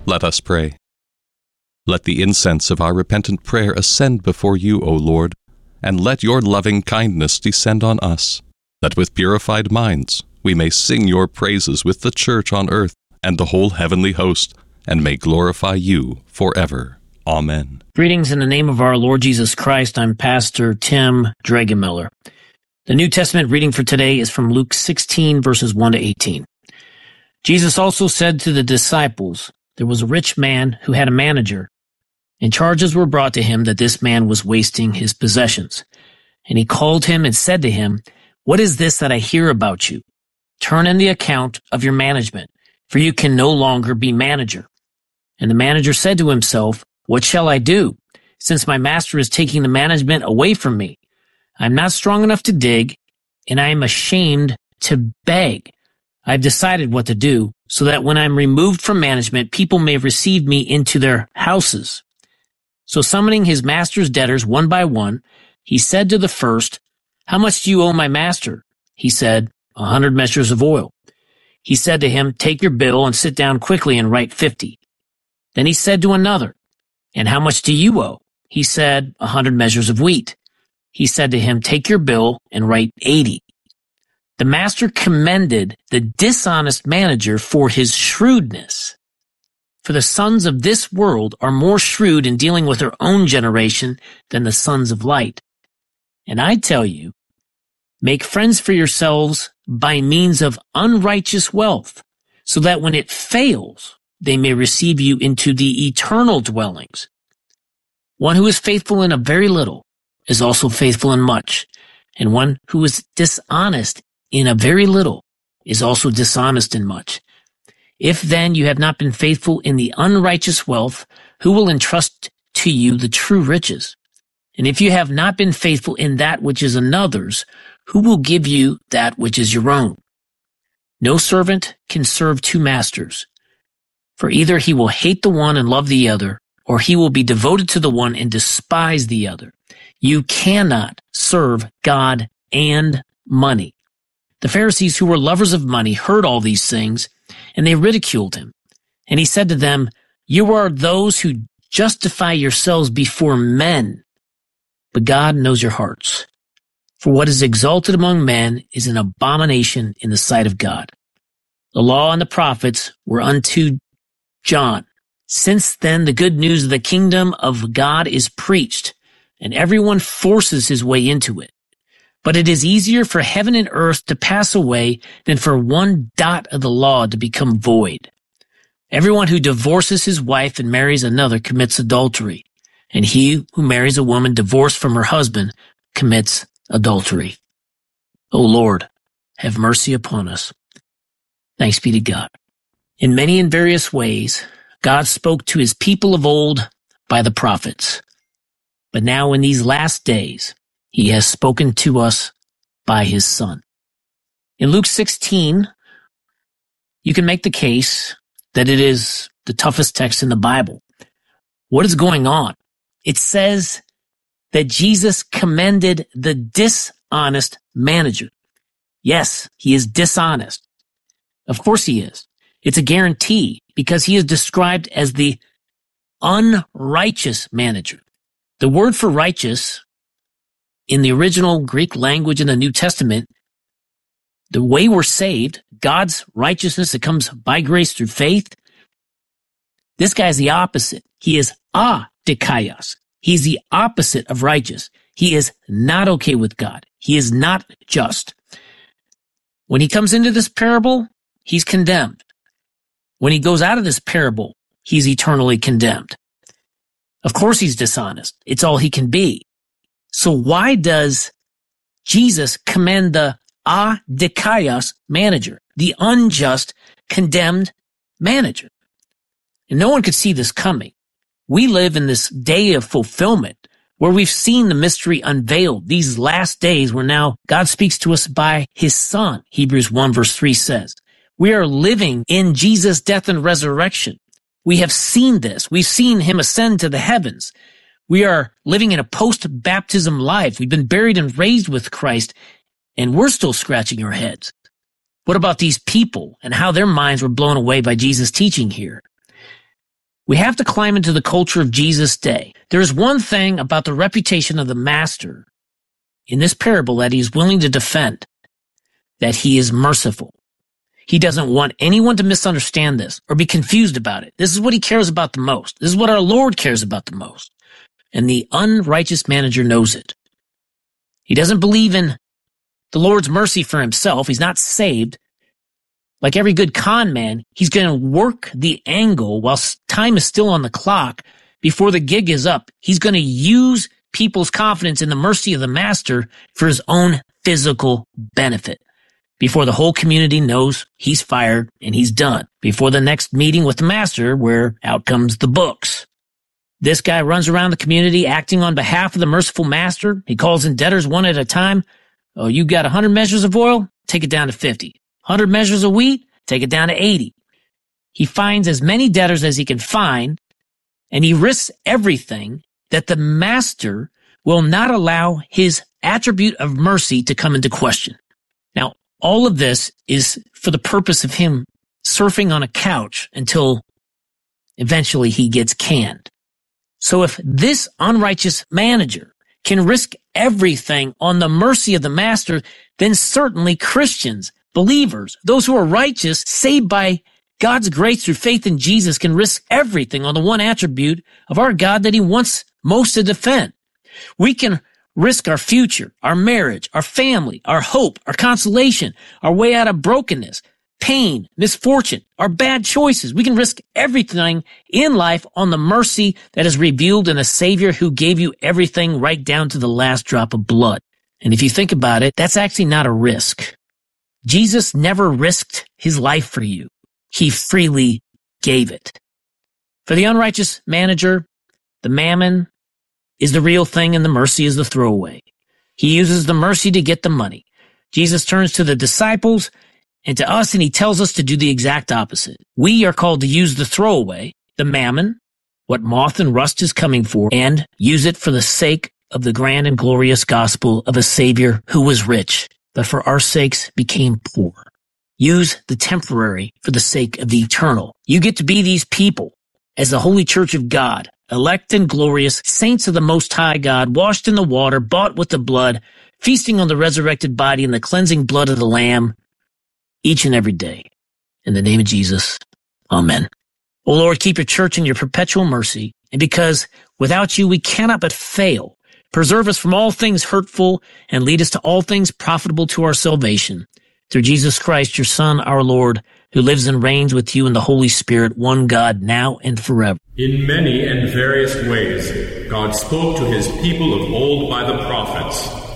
Let us pray. Let the incense of our repentant prayer ascend before you, O Lord, and let your loving kindness descend on us, that with purified minds we may sing your praises with the church on earth and the whole heavenly host, and may glorify you forever. Amen. Greetings in the name of our Lord Jesus Christ. I'm Pastor Tim Dragemiller. The New Testament reading for today is from Luke 16, verses 1 to 18. Jesus also said to the disciples, "There was a rich man who had a manager, and charges were brought to him that this man was wasting his possessions. And he called him and said to him, 'What is this that I hear about you? Turn in the account of your management, for you can no longer be manager.' And the manager said to himself, 'What shall I do, since my master is taking the management away from me? I am not strong enough to dig, and I am ashamed to beg. I have decided what to do, so that when I am removed from management, people may receive me into their houses.' So summoning his master's debtors one by one, he said to the first, 'How much do you owe my master?' He said, 100 measures of oil. He said to him, 'Take your bill and sit down quickly and write 50. Then he said to another, 'And how much do you owe?' He said, 100 measures of wheat. He said to him, 'Take your bill and write 80. The master commended the dishonest manager for his shrewdness. For the sons of this world are more shrewd in dealing with their own generation than the sons of light. And I tell you, make friends for yourselves by means of unrighteous wealth, so that when it fails, they may receive you into the eternal dwellings. One who is faithful in a very little is also faithful in much, and one who is dishonest in a very little is also dishonest in much. If then you have not been faithful in the unrighteous wealth, who will entrust to you the true riches? And if you have not been faithful in that which is another's, who will give you that which is your own? No servant can serve two masters, for either he will hate the one and love the other, or he will be devoted to the one and despise the other. You cannot serve God and money." The Pharisees, who were lovers of money, heard all these things, and they ridiculed him. And he said to them, "You are those who justify yourselves before men, but God knows your hearts. For what is exalted among men is an abomination in the sight of God. The law and the prophets were unto John. Since then the good news of the kingdom of God is preached, and everyone forces his way into it. But it is easier for heaven and earth to pass away than for one dot of the law to become void. Everyone who divorces his wife and marries another commits adultery, and he who marries a woman divorced from her husband commits adultery. O Lord, have mercy upon us. Thanks be to God." In many and various ways, God spoke to his people of old by the prophets. But now in these last days, he has spoken to us by his Son. In Luke 16, you can make the case that it is the toughest text in the Bible. What is going on? It says that Jesus commended the dishonest manager. Yes, he is dishonest. Of course he is. It's a guarantee because he is described as the unrighteous manager. The word for righteous in the original Greek language in the New Testament, the way we're saved, God's righteousness that comes by grace through faith, this guy is the opposite. He is adikaios. He's the opposite of righteous. He is not okay with God. He is not just. When he comes into this parable, he's condemned. When he goes out of this parable, he's eternally condemned. Of course he's dishonest. It's all he can be. So why does Jesus commend the adikaios manager, the unjust, condemned manager? And no one could see this coming. We live in this day of fulfillment where we've seen the mystery unveiled. These last days where now God speaks to us by his Son, Hebrews 1 verse 3 says. We are living in Jesus' death and resurrection. We have seen this. We've seen him ascend to the heavens. We are living in a post-baptism life. We've been buried and raised with Christ, and we're still scratching our heads. What about these people and how their minds were blown away by Jesus' teaching here? We have to climb into the culture of Jesus' day. There is one thing about the reputation of the master in this parable that he's willing to defend, that he is merciful. He doesn't want anyone to misunderstand this or be confused about it. This is what he cares about the most. This is what our Lord cares about the most. And the unrighteous manager knows it. He doesn't believe in the Lord's mercy for himself. He's not saved. Like every good con man, he's going to work the angle while time is still on the clock before the gig is up. He's going to use people's confidence in the mercy of the master for his own physical benefit. Before the whole community knows he's fired and he's done. Before the next meeting with the master, where out comes the books. This guy runs around the community acting on behalf of the merciful master. He calls in debtors one at a time. Oh, you got 100 measures of oil? Take it down to 50. 100 measures of wheat? Take it down to 80. He finds as many debtors as he can find, and he risks everything that the master will not allow his attribute of mercy to come into question. Now, all of this is for the purpose of him surfing on a couch until eventually he gets canned. So if this unrighteous manager can risk everything on the mercy of the master, then certainly Christians, believers, those who are righteous, saved by God's grace through faith in Jesus, can risk everything on the one attribute of our God that he wants most to defend. We can risk our future, our marriage, our family, our hope, our consolation, our way out of brokenness, pain, misfortune, our bad choices. We can risk everything in life on the mercy that is revealed in a Savior who gave you everything right down to the last drop of blood. And if you think about it, that's actually not a risk. Jesus never risked his life for you. He freely gave it. For the unrighteous manager, the mammon is the real thing and the mercy is the throwaway. He uses the mercy to get the money. Jesus turns to the disciples and to us, and he tells us to do the exact opposite. We are called to use the throwaway, the mammon, what moth and rust is coming for, and use it for the sake of the grand and glorious gospel of a Savior who was rich, but for our sakes became poor. Use the temporary for the sake of the eternal. You get to be these people as the holy church of God, elect and glorious, saints of the Most High God, washed in the water, bought with the blood, feasting on the resurrected body and the cleansing blood of the Lamb, each and every day. In the name of Jesus, amen. O Lord, keep your church in your perpetual mercy, and because without you we cannot but fail, preserve us from all things hurtful and lead us to all things profitable to our salvation. Through Jesus Christ, your Son, our Lord, who lives and reigns with you in the Holy Spirit, one God, now and forever. In many and various ways, God spoke to his people of old by the prophets.